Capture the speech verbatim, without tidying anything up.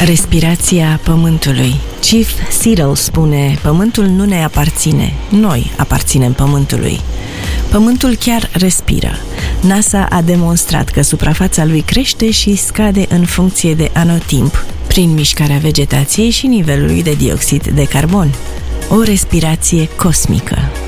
Respirația Pământului. Chief Seattle spune: Pământul nu ne aparține, noi aparținem Pământului. Pământul chiar respiră. NASA a demonstrat că suprafața lui crește și scade în funcție de anotimp, prin mișcarea vegetației și nivelului de dioxid de carbon. O respirație cosmică.